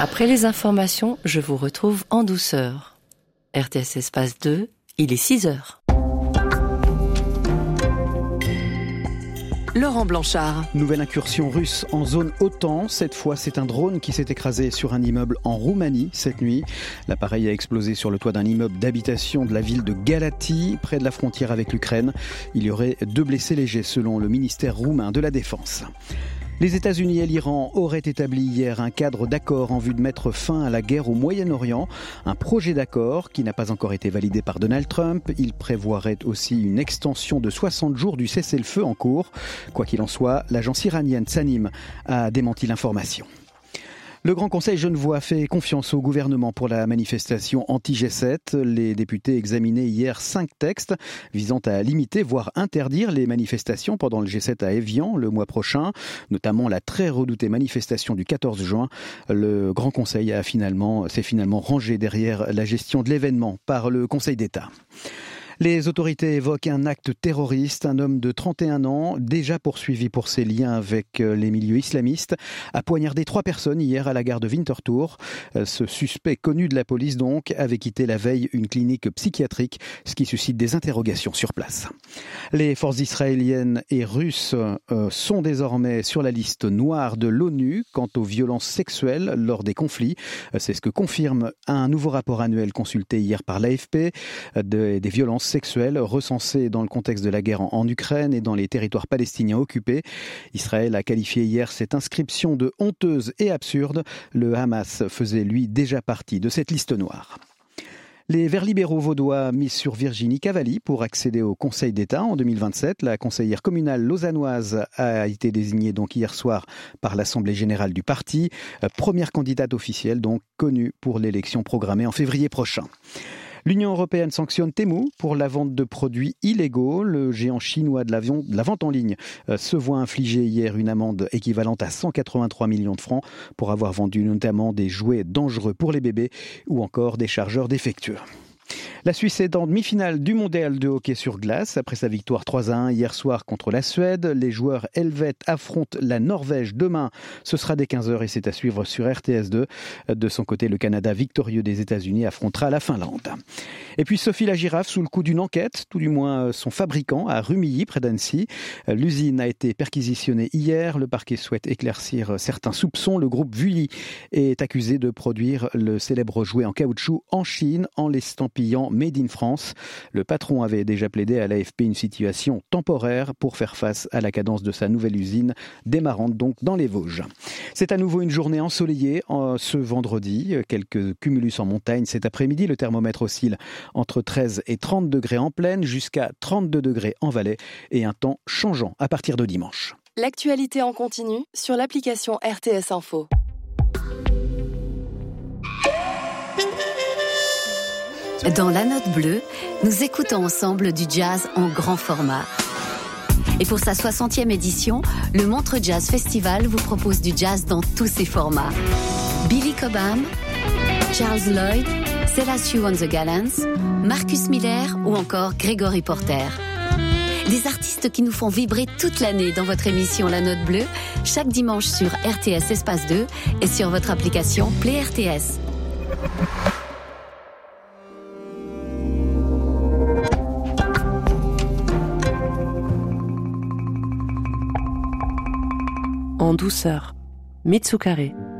Après les informations, je vous retrouve en douceur. RTS Espace 2, il est 6h. Laurent Blanchard. Nouvelle incursion russe en zone OTAN. Cette fois, c'est un drone qui s'est écrasé sur un immeuble en Roumanie cette nuit. L'appareil a explosé sur le toit d'un immeuble d'habitation de la ville de Galați, près de la frontière avec l'Ukraine. Il y aurait 2 blessés légers selon le ministère roumain de la Défense. Les États-Unis et l'Iran auraient établi hier un cadre d'accord en vue de mettre fin à la guerre au Moyen-Orient. Un projet d'accord qui n'a pas encore été validé par Donald Trump. Il prévoirait aussi une extension de 60 jours du cessez-le-feu en cours. Quoi qu'il en soit, l'agence iranienne Sanim a démenti l'information. Le Grand Conseil genevois fait confiance au gouvernement pour la manifestation anti-G7. Les députés examinaient hier 5 textes visant à limiter, voire interdire les manifestations pendant le G7 à Évian le mois prochain, notamment la très redoutée manifestation du 14 juin. Le Grand Conseil s'est finalement rangé derrière la gestion de l'événement par le Conseil d'État. Les autorités évoquent un acte terroriste. Un homme de 31 ans, déjà poursuivi pour ses liens avec les milieux islamistes, a poignardé 3 personnes hier à la gare de Winterthur. Ce suspect connu de la police donc avait quitté la veille une clinique psychiatrique, ce qui suscite des interrogations sur place. Les forces israéliennes et russes sont désormais sur la liste noire de l'ONU quant aux violences sexuelles lors des conflits. C'est ce que confirme un nouveau rapport annuel consulté hier par l'AFP des violences sexuelles recensées dans le contexte de la guerre en Ukraine et dans les territoires palestiniens occupés. Israël a qualifié hier cette inscription de honteuse et absurde. Le Hamas faisait lui déjà partie de cette liste noire. Les Verts libéraux vaudois misent sur Virginie Cavalli pour accéder au Conseil d'État en 2027. La conseillère communale lausannoise a été désignée donc hier soir par l'Assemblée générale du parti. Première candidate officielle donc connue pour l'élection programmée en février prochain. L'Union européenne sanctionne Temu pour la vente de produits illégaux. Le géant chinois de la vente en ligne se voit infliger hier une amende équivalente à 183 millions de francs pour avoir vendu notamment des jouets dangereux pour les bébés ou encore des chargeurs défectueux. La Suisse est en demi-finale du mondial de hockey sur glace. Après sa victoire 3-1 hier soir contre la Suède, les joueurs helvètes affrontent la Norvège demain. Ce sera dès 15h et c'est à suivre sur RTS2. De son côté, le Canada victorieux des États-Unis affrontera la Finlande. Et puis Sophie la girafe sous le coup d'une enquête, tout du moins son fabricant à Rumilly près d'Annecy. L'usine a été perquisitionnée hier. Le parquet souhaite éclaircir certains soupçons. Le groupe Vully est accusé de produire le célèbre jouet en caoutchouc en Chine en l'estampillant Made in France. Le patron avait déjà plaidé à l'AFP une situation temporaire pour faire face à la cadence de sa nouvelle usine, démarrante donc dans les Vosges. C'est à nouveau une journée ensoleillée ce vendredi. Quelques cumulus en montagne cet après-midi. Le thermomètre oscille entre 13 et 30 degrés en plaine, jusqu'à 32 degrés en vallée et un temps changeant à partir de dimanche. L'actualité en continu sur l'application RTS Info. Dans La Note Bleue, nous écoutons ensemble du jazz en grand format. Et pour sa 60e édition, le Montreux Jazz Festival vous propose du jazz dans tous ses formats. Billy Cobham, Charles Lloyd, Celasius and the Gallants, Marcus Miller ou encore Gregory Porter. Des artistes qui nous font vibrer toute l'année dans votre émission La Note Bleue, chaque dimanche sur RTS Espace 2 et sur votre application Play RTS. En douceur, Mitsukare.